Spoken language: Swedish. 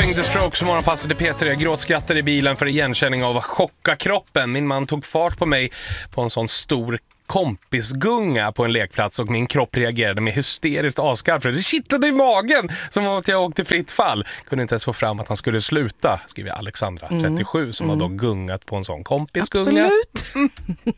Sting, The Strokes, morgonpasset i P3. Gråtskrattade i bilen för igenkänning av att chocka kroppen. Min man tog fart på mig på en sån stor kompisgunga på en lekplats och min kropp reagerade med hysteriskt askarp för det kittlade i magen som om att jag åkte fritt fall. Kunde inte ens få fram att han skulle sluta, skriver Alexandra, 37, som har då gungat på en sån kompisgunga. Absolut.